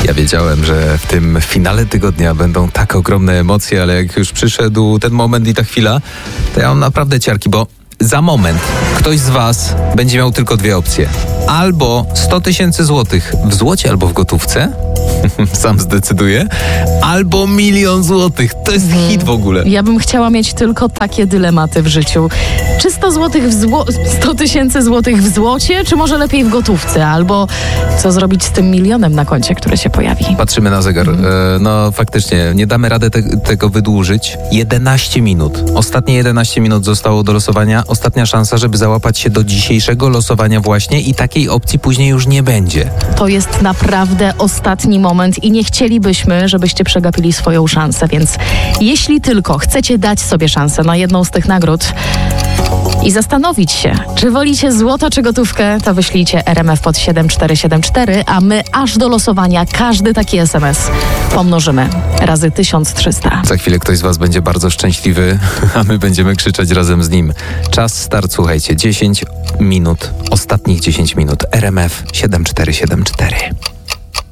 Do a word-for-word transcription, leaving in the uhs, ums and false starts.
Ja wiedziałem, że w tym finale tygodnia będą tak ogromne emocje, ale jak już przyszedł ten moment i ta chwila, to ja mam naprawdę ciarki, bo za moment ktoś z was będzie miał tylko dwie opcje. Albo sto tysięcy złotych w złocie, albo w gotówce. Sam zdecyduję. Albo milion złotych. To jest hmm. hit w ogóle. Ja bym chciała mieć tylko takie dylematy w życiu. Czy sto złotych w zło- sto tysięcy złotych w złocie, czy może lepiej w gotówce? Albo co zrobić z tym milionem na koncie, który się pojawi? Patrzymy na zegar. Hmm. E, no faktycznie, nie damy rady te- tego wydłużyć. jedenaście minut. Ostatnie jedenaście minut zostało do losowania. Ostatnia szansa, żeby załapać się do dzisiejszego losowania właśnie i takiej opcji później już nie będzie. To jest naprawdę ostatni moment i nie chcielibyśmy, żebyście przegapili swoją szansę, więc jeśli tylko chcecie dać sobie szansę na jedną z tych nagród i zastanowić się, czy wolicie złoto czy gotówkę, to wyślijcie R M F pod siedem cztery siedem cztery, a my aż do losowania każdy taki S M S pomnożymy razy tysiąc trzysta. Za chwilę ktoś z was będzie bardzo szczęśliwy, a my będziemy krzyczeć razem z nim. Czas start, słuchajcie, dziesięć minut, ostatnich dziesięć minut. R M F siedem cztery siedem cztery.